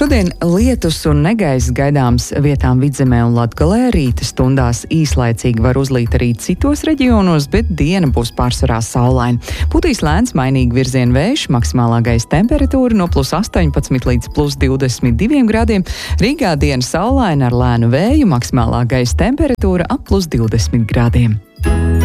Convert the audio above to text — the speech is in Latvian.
Šodien lietus un negaiss gaidāms vietām Vidzemē un Latgalē. Rīta stundās īslaicīgi var uzlīt arī citos reģionos, bet diena būs pārsvarā saulaina. Putīs lēns mainīgi virziena vējš, maksimālā gaisa temperatūra no +18 līdz +22 grādiem. Rīgā diena saulaina ar lēnu vēju, maksimālā gaisa temperatūra ap +20 grādiem.